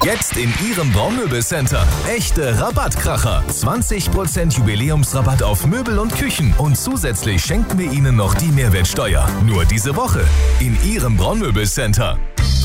Jetzt in Ihrem Braunmöbelcenter. Echte Rabattkracher. 20% Jubiläumsrabatt auf Möbel und Küchen. Und zusätzlich schenken wir Ihnen noch die Mehrwertsteuer. Nur diese Woche in Ihrem Braunmöbelcenter.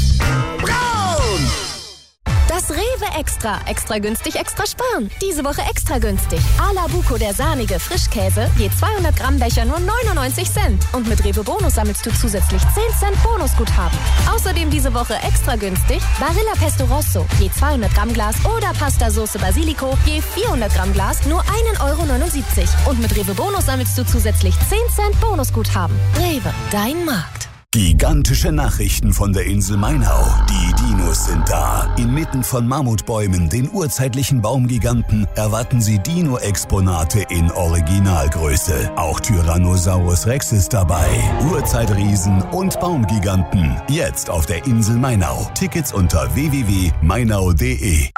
Braun! Das Rewe Extra. Extra günstig, extra sparen. Diese Woche extra günstig. A la Buco, der sahnige Frischkäse. Je 200 Gramm Becher nur 99 Cent. Und mit Rewe Bonus sammelst du zusätzlich 10 Cent Bonusguthaben. Außerdem diese Woche extra günstig. Barilla Pesto Rosso. Je 200 Gramm Glas oder Pasta Soße Basilico. Je 400 Gramm Glas nur 1,79 €. Und mit Rewe Bonus sammelst du zusätzlich 10 Cent Bonusguthaben. Rewe, dein Markt. Gigantische Nachrichten von der Insel Mainau. Die Dinos sind da. Inmitten von Mammutbäumen, den urzeitlichen Baumgiganten, erwarten Sie Dino-Exponate in Originalgröße. Auch Tyrannosaurus Rex ist dabei. Urzeitriesen und Baumgiganten. Jetzt auf der Insel Mainau. Tickets unter www.mainau.de.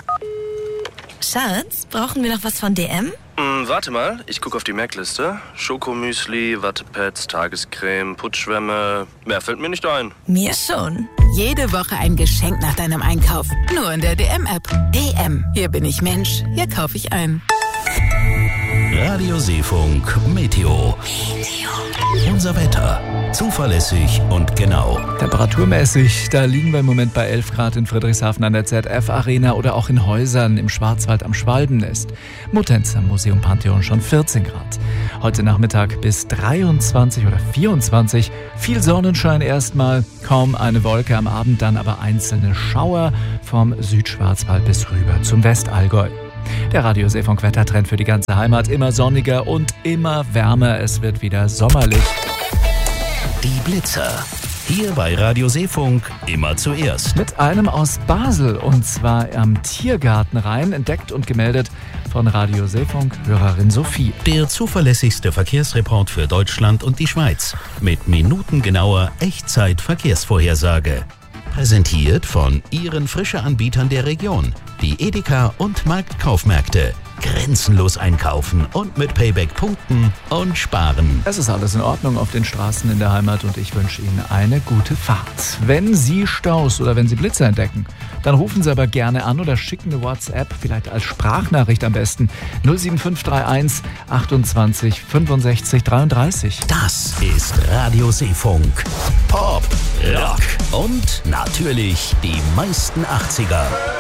Schatz, brauchen wir noch was von DM? Warte mal, ich gucke auf die Merkliste. Schokomüsli, Wattepads, Tagescreme, Putzschwämme. Mehr fällt mir nicht ein. Mir schon. Jede Woche ein Geschenk nach deinem Einkauf. Nur in der DM-App. DM. Hier bin ich Mensch. Hier kaufe ich ein. Radio Seefunk Meteo. Unser Wetter. Zuverlässig und genau. Temperaturmäßig, da liegen wir im Moment bei 11 Grad in Friedrichshafen an der ZF-Arena oder auch in Häusern im Schwarzwald am Schwalbennest. Muttenz am Museum Pantheon schon 14 Grad. Heute Nachmittag bis 23 oder 24. Viel Sonnenschein erstmal, kaum eine Wolke am Abend, dann aber einzelne Schauer vom Südschwarzwald bis rüber zum Westallgäu. Der Radio Seefunk Wettertrend für die ganze Heimat. Immer sonniger und immer wärmer. Es wird wieder sommerlich. Die Blitzer. Hier bei Radio Seefunk immer zuerst. Mit einem aus Basel und zwar am Tiergartenrhein, entdeckt und gemeldet von Radio Seefunk Hörerin Sophie. Der zuverlässigste Verkehrsreport für Deutschland und die Schweiz. Mit minutengenauer Echtzeit-Verkehrsvorhersage. Präsentiert von Ihren Frische-Anbietern der Region. Die Edeka und Marktkaufmärkte. Grenzenlos einkaufen und mit Payback punkten und sparen. Es ist alles in Ordnung auf den Straßen in der Heimat und ich wünsche Ihnen eine gute Fahrt. Wenn Sie Staus oder wenn Sie Blitzer entdecken, dann rufen Sie aber gerne an oder schicken eine WhatsApp, vielleicht als Sprachnachricht am besten. 07531 28 65 33. Das ist Radio Seefunk. Pop, Rock und natürlich die meisten 80er.